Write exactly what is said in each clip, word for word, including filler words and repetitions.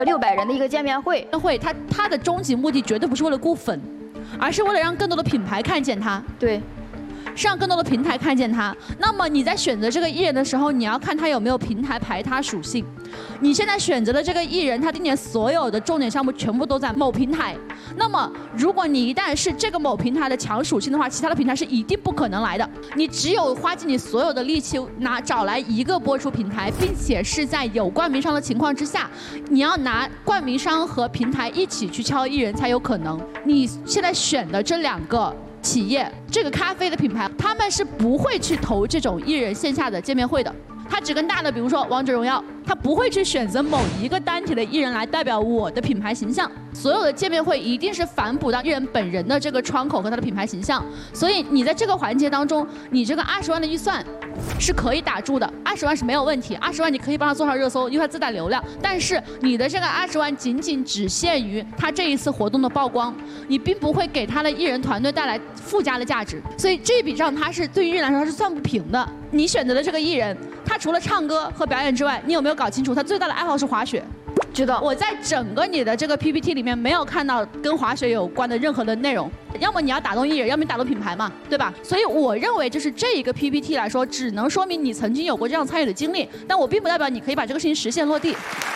六百人的一个见面会， 会它它的终极目的绝对不是为了顾粉，而是为了让更多的品牌看见它。 对。 是让更多的平台看见他。那么你在选择这个艺人的时候，你要看他有没有平台排他属性。你现在选择的这个艺人，他今年所有的重点项目全部都在某平台。那么如果你一旦是这个某平台的强属性的话，其他的平台是一定不可能来的。你只有花尽你所有的力气拿找来一个播出平台，并且是在有冠名商的情况之下，你要拿冠名商和平台一起去敲艺人才有可能。你现在选的这两个。 企业这个咖啡的品牌，他们是不会去投这种艺人线下的见面会的。他只跟大的，比如说王者荣耀，他不会去选择某一个单体的艺人来代表我的品牌形象。所有的见面会一定是反哺到艺人本人的这个窗口和他的品牌形象。所以你在这个环节当中，你这个二十万的预算是可以打住的，二十万是没有问题，二十万你可以帮他做上热搜，因为他自带流量。但是你的这个二十万仅仅只限于他这一次活动的曝光，你并不会给他的艺人团队带来附加的价值。所以这笔账它是对于艺人来说它是算不平的。你选择的这个艺人，他除了唱歌和表演之外，你有没有搞清楚他最大的爱好是滑雪？ 知道， 我在整个你的这个 P P T 里面没有看到跟滑雪有关的任何的内容，要么你要打动艺人，要么你打动品牌嘛，对吧？所以我认为就是这一个 P P T 来说，只能说明你曾经有过这样参与的经历，但我并不代表你可以把这个事情实现落地。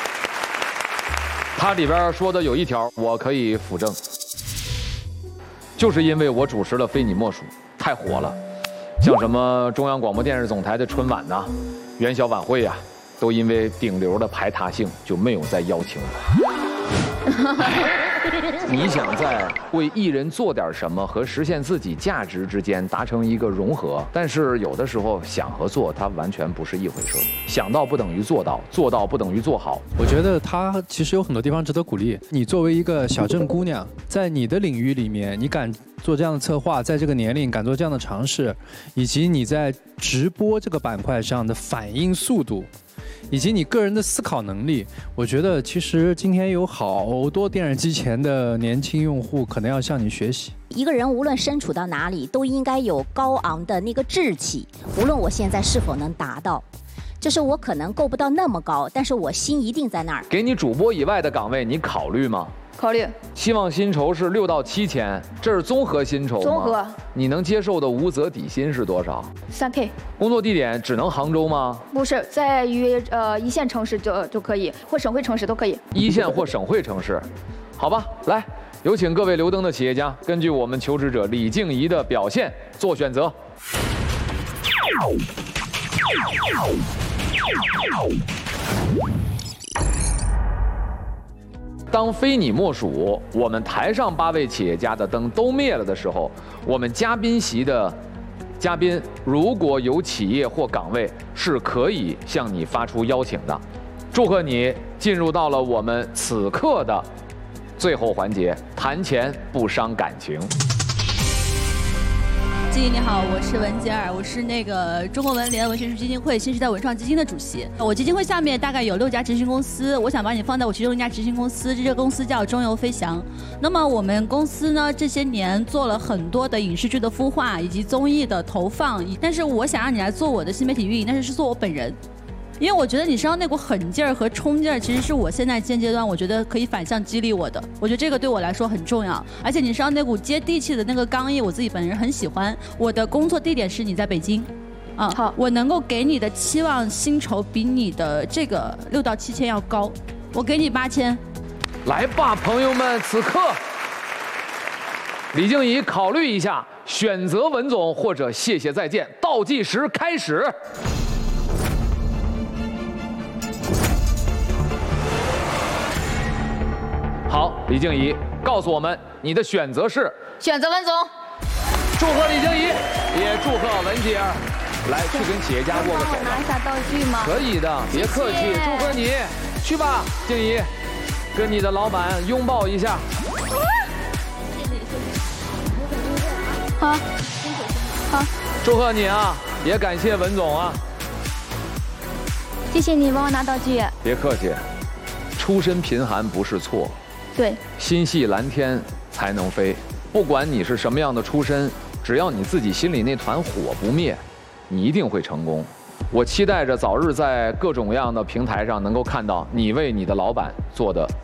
他里边说的有一条我可以辅证，就是因为我主持了《非你莫属》，太火了，像什么中央广播电视总台的春晚呐、元宵晚会呀、啊。 都因为顶流的排他性就没有再邀请我。你想在为艺人做点什么和实现自己价值之间达成一个融合，但是有的时候想和做它完全不是一回事。想到不等于做到，做到不等于做好。 我觉得他其实有很多地方值得鼓励。你作为一个小镇姑娘，在你的领域里面，你敢做这样的策划，在这个年龄敢做这样的尝试，以及你在直播这个板块上的反应速度。 以及你个人的思考能力，我觉得其实今天有好多电视机前的年轻用户可能要向你学习。 一个人无论身处到哪里，都应该有高昂的那个志气，无论我现在是否能达到，就是我可能够不到那么高，但是我心一定在那儿。 给你主播以外的岗位，你考虑吗？ 考虑。 希望薪酬是六到七千，这是综合薪酬吗？ 综合。 你能接受的无责底薪是多少？ 三 K。 工作地点只能杭州吗？ 不是，在于呃一线城市就就可以，或省会城市都可以。 一线或省会城市，好吧，来，有请各位留灯的企业家，根据我们求职者李静怡的表现做选择。当非你莫属，我们台上八位企业家的灯都灭了的时候，我们嘉宾席的嘉宾如果有企业或岗位是可以向你发出邀请的。祝贺你进入到了我们此刻的最后环节，谈钱不伤感情。 静怡你好，我是文杰儿，我是那个中国文联文学术基金会新时代文创基金的主席。我基金会下面大概有六家执行公司，我想把你放在我其中一家执行公司，这家公司叫中游飞翔。那么我们公司呢这些年做了很多的影视剧的孵化以及综艺的投放，但是我想让你来做我的新媒体运营，但是是做我本人。因为我觉得你身上那股狠劲儿和冲劲儿，其实是我现在现阶段我觉得可以反向激励我的。我觉得这个对我来说很重要，而且你身上那股接地气的那个刚毅，我自己本人很喜欢。我的工作地点是你在北京，啊，好，我能够给你的期望薪酬比你的这个六到七千要高，我给你八千。 来吧，朋友们，此刻李静怡考虑一下，选择文总或者谢谢再见。倒计时开始。好，李静怡，告诉我们你的选择是？ 选择文总。 祝贺李静怡，也祝贺文杰儿。来，去跟企业家握个手。 拿一下道具吗？ 可以的，别客气，祝贺你。去吧，静怡，跟你的老板拥抱一下。 好，好， 祝贺你啊，也感谢文总啊。 谢谢你帮我拿道具。 别客气，出身贫寒不是错。 对， 心系蓝天才能飞。不管你是什么样的出身，只要你自己心里那团火不灭，你一定会成功。 我期待着早日在各种各样的平台上能够看到你为你的老板做的